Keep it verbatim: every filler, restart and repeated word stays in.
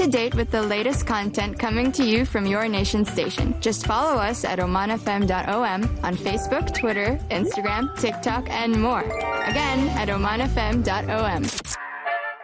to date with the latest content coming to you from your nation station. Just follow us at oman f m dot o m on Facebook, Twitter, Instagram, TikTok, and more. Again, at oman f m dot o m.